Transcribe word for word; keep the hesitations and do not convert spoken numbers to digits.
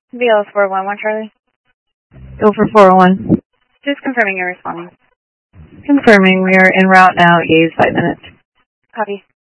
B L four one one Charlie. Go for four oh one. Just confirming you're responding. Confirming we are en route now, Gaze five minutes. Copy.